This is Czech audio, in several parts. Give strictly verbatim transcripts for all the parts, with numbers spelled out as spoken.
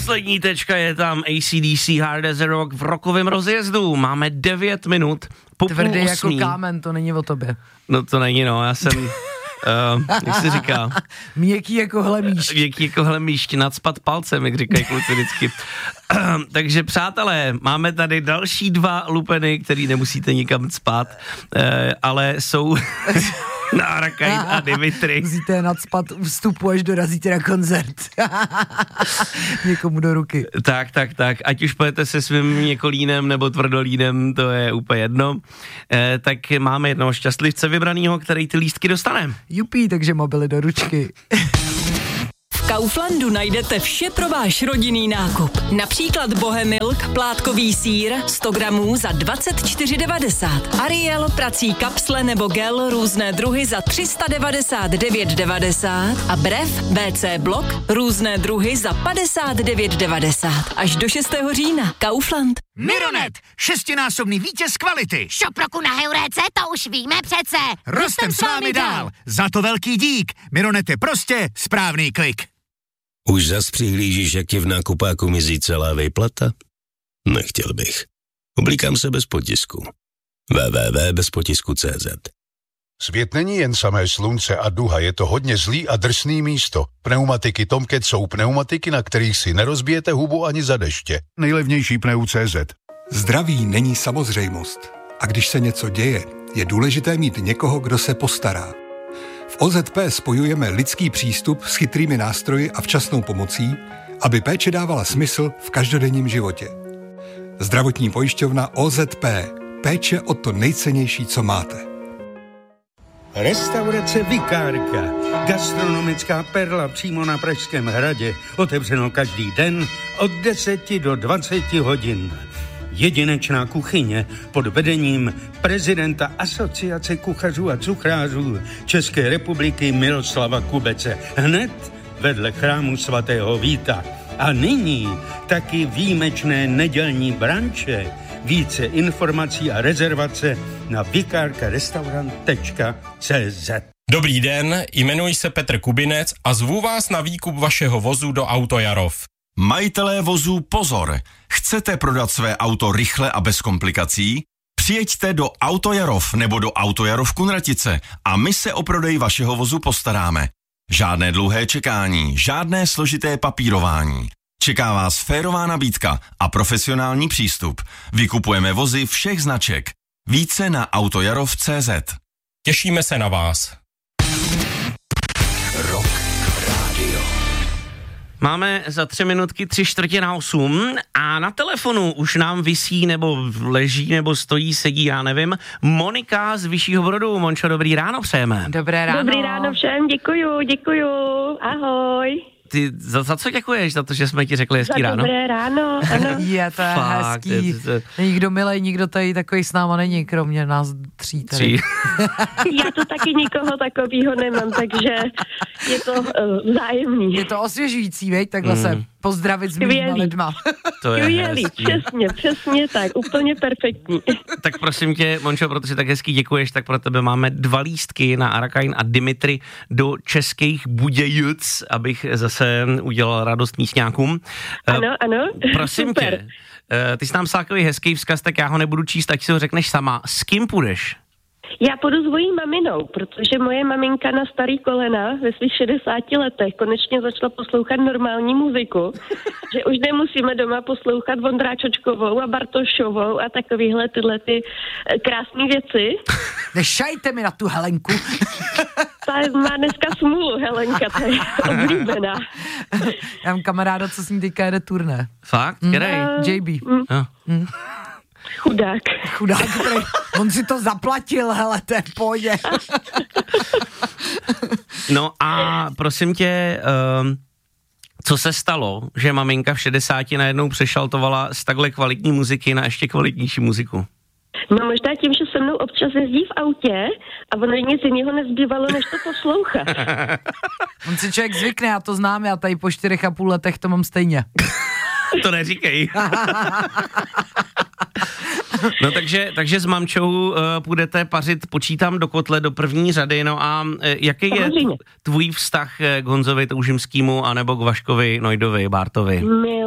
Poslední tečka je tam A C D C Hard as a Rock v rokovém rozjezdu. Máme devět minut po Tvrdý půl jako osmí. kámen, to není o tobě. No to není, no, já jsem, uh, jak se říká? Měkký jako hlemíš. Měkký jako hlemíš, nacpat palcem, jak říkají kluci vždycky. Takže přátelé, máme tady další dva lupeny, který nemusíte nikam cpat, uh, ale jsou... na Arakain a Dimitri. Musíte nacpat vstupu, až dorazíte na koncert. Někomu do ruky. Tak, tak, tak. Ať už pojete se svým měkolínem nebo tvrdolínem, to je úplně jedno. E, tak máme jednoho šťastlivce vybranýho, který ty lístky dostane. Jupí, takže mobily do ručky. V Kauflandu najdete vše pro váš rodinný nákup. Například Bohemilk, plátkový sýr, sto gramů za dvacet čtyři devadesát. Ariel, prací kapsle nebo gel, různé druhy za tři sta devadesát devět devadesát. A Brev, W C blok, různé druhy za padesát devět devadesát. Až do šestého října. Kaufland. Mironet, šestinásobný vítěz kvality. Šop roku na Heuréce, to už víme přece. Rostem s vámi dál. Za to velký dík. Mironet je prostě správný klik. Už zas přihlížíš, jak ti v nákupáku mizí celá vejplata? Nechtěl bych. Oblíkám se bez potisku. w w w tečka bez potisku tečka c z. Svět není jen samé slunce a duha, je to hodně zlý a drsný místo. Pneumatiky Tomcat jsou pneumatiky, na kterých si nerozbijete hubu ani za deště. Nejlevnější pneu tečka c z. Zdraví není samozřejmost. A když se něco děje, je důležité mít někoho, kdo se postará. V O Z P spojujeme lidský přístup s chytrými nástroji a včasnou pomocí, aby péče dávala smysl v každodenním životě. Zdravotní pojišťovna O Z P. Péče o to nejcennější, co máte. Restaurace Vikárka. Gastronomická perla přímo na Pražském hradě. Otevřeno každý den od deseti do dvaceti hodin. Jedinečná kuchyně pod vedením prezidenta Asociace kuchařů a cuchrářů České republiky Miroslava Kubece. Hned vedle chrámu svatého Víta. A nyní taky výjimečné nedělní branče. Více informací a rezervace na vikárkarestaurant tečka c z. Dobrý den, jmenuji se Petr Kubinec a zvu vás na výkup vašeho vozu do Auto Jarov. Majitelé vozů pozor! Chcete prodat své auto rychle a bez komplikací? Přijeďte do Auto Jarov nebo do Auto Jarov Kunratice a my se o prodej vašeho vozu postaráme. Žádné dlouhé čekání, žádné složité papírování. Čeká vás férová nabídka a profesionální přístup. Vykupujeme vozy všech značek. Více na autojarov tečka c z. Těšíme se na vás. Rock Radio. Máme za tři minutky tři čtvrtě na osm a na telefonu už nám visí nebo leží nebo stojí, sedí, já nevím, Monika z Vyššího Brodu. Mončo, dobrý ráno přejeme. Dobré ráno. Dobrý ráno všem, děkuju, děkuju, ahoj. Ty za, za co děkuješ? Za to, že jsme ti řekli hezký za ráno? Dobré ráno, ano. Je, to je Fakt, hezký. Je, to, to... Nikdo milej, nikdo tady takový s náma není, kromě nás tří tady. Tří. Já to taky nikoho takovýho nemám, takže je to uh, vzájemný. Je to osvěžující, veď? Takhle Mm. se pozdravit s mýma lidma. To je Skvělý, hezký. přesně, přesně tak, úplně perfektní. Tak prosím tě, Mončo, protože tak hezky děkuješ, tak pro tebe máme dva lístky na Arakain a Dimitri do Českých Budějic, abych zase udělal radost místňákům. Ano, ano. Prosím Super. tě, ty jsi nám psal takový hezký vzkaz, tak já ho nebudu číst, ať si ho řekneš sama. S kým půjdeš? Já půjdu s mojí maminou, protože moje maminka na starý kolena ve svých šedesáti letech konečně začala poslouchat normální muziku, že už nemusíme doma poslouchat Vondráčočkovou a Bartošovou a takovýhle tyhle ty krásné věci. Nešajte mi na tu Helenku. Ta má dneska smůlu, Helenka, ta je oblíbená. Já mám kamaráda, co s ní teďka jede turné. Fakt? Který? Mm. J B. Mm. No. Mm. Chudák. Chudák, který, on si to zaplatil, hele, to je v pohodě. No a prosím tě, um, co se stalo, že maminka v šedesáti najednou přešaltovala z takhle kvalitní muziky na ještě kvalitnější muziku? No možná tím, že se mnou občas jezdí v autě a ono nic jiného nezbývalo, než to poslouchat. On si člověk zvykne, já to znám, já tady po čtyřech a půl letech to mám stejně. To neříkej. No takže, takže s mamčou uh, půjdete pařit, počítám, do kotle, do první řady, no a uh, jaký je tvůj vztah k Honzovi Toužimskému anebo k Vaškovi Nojdovi, Bártovi? Miluju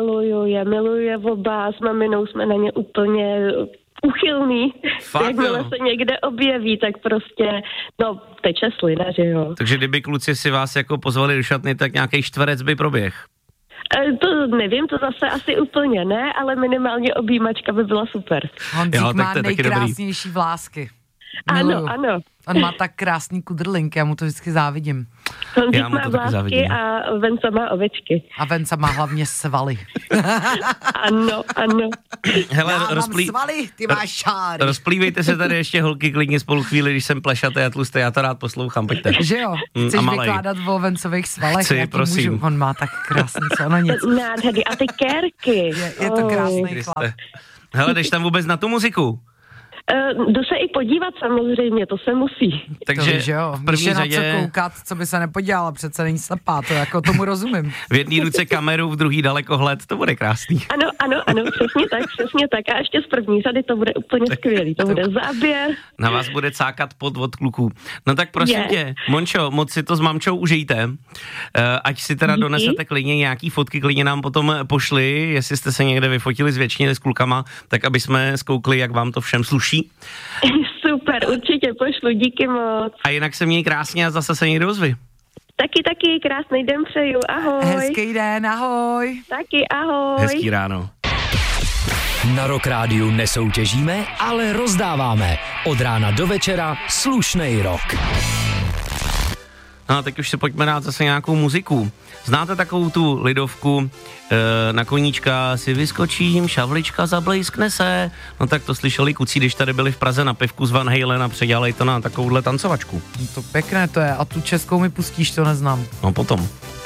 miluje, miluje oba, s maminou jsme na ně úplně uchylný. Jakmile se někde objeví, tak prostě, no, teče slina, že jo. Takže kdyby kluci si vás jako pozvali do šatny, tak nějaký čtverec by proběh. To nevím, to zase asi úplně ne, ale minimálně objímačka by byla super. Honzík jo, má nejkrásnější vlásky. Miluju. Ano, ano. On má tak krásný kudrlink, já mu to vždycky závidím. Honzík má vlásky a Venca má ovečky. A Venca má hlavně svaly. Ano, ano. Hele, já rozplý... mám svaly, ty máš šáry. Rozplývejte se tady ještě holky klidně spolu chvíli, když jsem plešatý a tlustý, já to rád poslouchám, pojďte. Že jo? Chceš mm, vykládat o Vencových svalech? Chci, prosím. Můžu? On má tak krásný co, no nic. Nádhedy a ty kérky. Je, je to krásný oh. chlap. Hele, jdeš tam vůbec na tu muziku? Uh, jdu se i podívat samozřejmě, to se musí. Takže to, že jo, v první na řadě... co koukat, co by se nepodělala, přece není slepá, to jako tomu rozumím. V jedné ruce kameru, v druhý dalekohled, to bude krásný. Ano, ano, ano, přesně tak, přesně tak. A ještě z první řady to bude úplně skvělý, to bude záběr. Na vás bude cákat pod od kluků. No tak prosím je. tě, Mončo, moc si to s mamčou užijte. Uh, ať si teda Díky. donesete klidně nějaký fotky, klidně nám potom pošli, jestli jste se někde vyfotili, zvětšnili s klukama, tak aby jsme zkoukli, jak vám to všem sluší. Super, určitě pošlu, díky moc. A jinak se měj krásně a zase se někde ozvi. Taky, taky, krásný den přeju, ahoj. Hezký den, ahoj. Taky, ahoj. Hezký ráno. Na Rock Rádiu nesoutěžíme, ale rozdáváme. Od rána do večera slušnej rock. No a teď už si pojďme dát zase nějakou muziku. Znáte takovou tu lidovku, e, na koníčka si vyskočím, šavlička zablejskne se. No tak to slyšeli kucí, když tady byli v Praze na pivku z Van Halen a předělali to na takovouhle tancovačku. No to pěkné to je, a tu českou mi pustíš, to neznám. No potom.